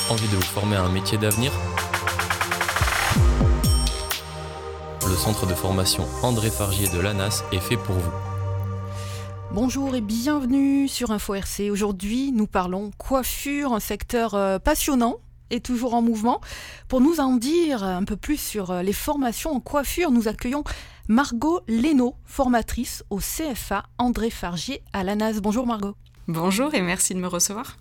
Envie de vous former à un métier d'avenir ? Le centre de formation André Fargier de l'ANAS est fait pour vous. Bonjour et bienvenue sur Info RC. Aujourd'hui, nous parlons coiffure, un secteur passionnant et toujours en mouvement. Pour nous en dire un peu plus sur les formations en coiffure, nous accueillons Margot Leno, formatrice au CFA André Fargier à l'ANAS. Bonjour Margot. Bonjour et merci de me recevoir.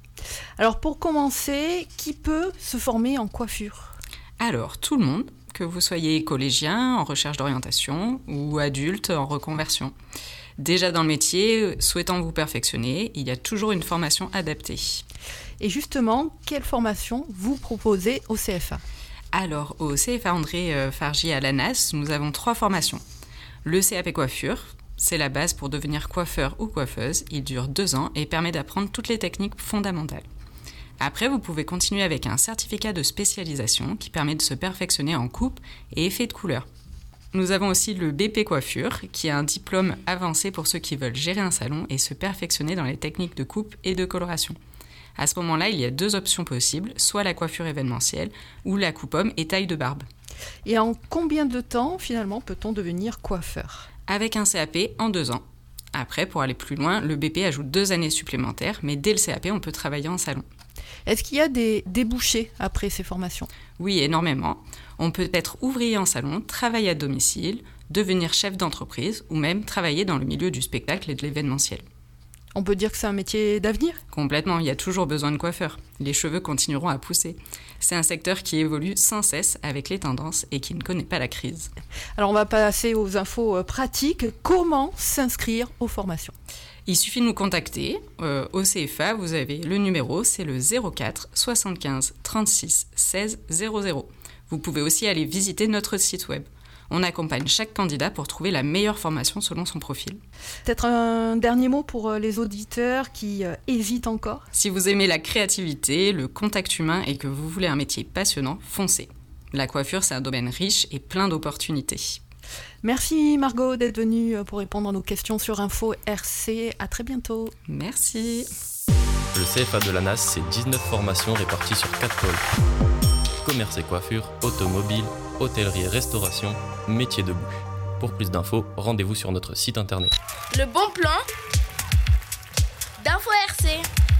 Alors pour commencer, qui peut se former en coiffure ? Alors, tout le monde, que vous soyez collégien en recherche d'orientation ou adulte en reconversion. Déjà dans le métier, souhaitant vous perfectionner, il y a toujours une formation adaptée. Et justement, quelle formation vous proposez au CFA ? Alors, au CFA André Fargier à l'ANAS, nous avons 3 formations. Le CAP coiffure, c'est la base pour devenir coiffeur ou coiffeuse. Il dure 2 ans et permet d'apprendre toutes les techniques fondamentales. Après, vous pouvez continuer avec un certificat de spécialisation qui permet de se perfectionner en coupe et effet de couleur. Nous avons aussi le BP coiffure, qui est un diplôme avancé pour ceux qui veulent gérer un salon et se perfectionner dans les techniques de coupe et de coloration. À ce moment-là, il y a 2 options possibles, soit la coiffure événementielle ou la coupe-homme et taille de barbe. Et en combien de temps, finalement, peut-on devenir coiffeur ? Avec un CAP en 2 ans. Après, pour aller plus loin, le BP ajoute 2 années supplémentaires, mais dès le CAP, on peut travailler en salon. Est-ce qu'il y a des débouchés après ces formations ? Oui, énormément. On peut être ouvrier en salon, travailler à domicile, devenir chef d'entreprise ou même travailler dans le milieu du spectacle et de l'événementiel. On peut dire que c'est un métier d'avenir ? Complètement, il y a toujours besoin de coiffeurs. Les cheveux continueront à pousser. C'est un secteur qui évolue sans cesse avec les tendances et qui ne connaît pas la crise. Alors on va passer aux infos pratiques. Comment s'inscrire aux formations ? Il suffit de nous contacter. Au CFA, vous avez le numéro, c'est le 04 75 36 16 00. Vous pouvez aussi aller visiter notre site web. On accompagne chaque candidat pour trouver la meilleure formation selon son profil. Peut-être un dernier mot pour les auditeurs qui hésitent encore ? Si vous aimez la créativité, le contact humain et que vous voulez un métier passionnant, foncez. La coiffure, c'est un domaine riche et plein d'opportunités. Merci Margot d'être venue pour répondre à nos questions sur Info RC. À très bientôt. Merci. Le CFA de l'ANAS, c'est 19 formations réparties sur 4 pôles. Commerce et coiffure, automobile, hôtellerie et restauration, métier de bouche. Pour plus d'infos, rendez-vous sur notre site internet. Le bon plan d'Info RC.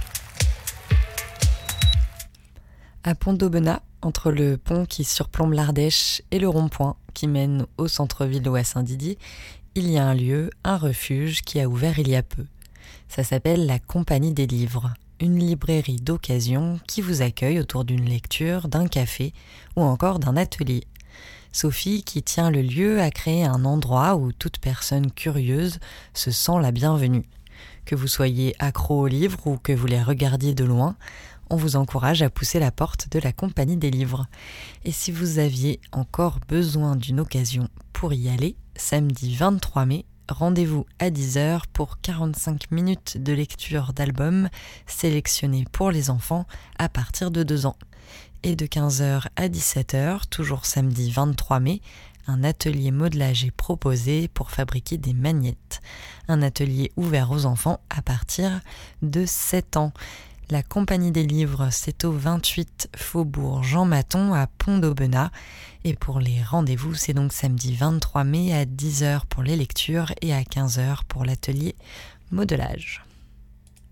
À Pont-d'Aubenas, entre le pont qui surplombe l'Ardèche et le rond-point qui mène au centre-ville ou à Saint-Didier, il y a un lieu, un refuge qui a ouvert il y a peu. Ça s'appelle la Compagnie des Livres, une librairie d'occasion qui vous accueille autour d'une lecture, d'un café ou encore d'un atelier. Sophie, qui tient le lieu, a créé un endroit où toute personne curieuse se sent la bienvenue. Que vous soyez accro aux livres ou que vous les regardiez de loin, on vous encourage à pousser la porte de la Compagnie des Livres. Et si vous aviez encore besoin d'une occasion pour y aller, samedi 23 mai, rendez-vous à 10h pour 45 minutes de lecture d'albums sélectionnés pour les enfants à partir de 2 ans. Et de 15h à 17h, toujours samedi 23 mai, un atelier modelage est proposé pour fabriquer des magnettes. Un atelier ouvert aux enfants à partir de 7 ans. La Compagnie des Livres, c'est au 28 Faubourg Jean Maton à Pont-d'Aubenas. Et pour les rendez-vous, c'est donc samedi 23 mai à 10h pour les lectures et à 15h pour l'atelier modelage.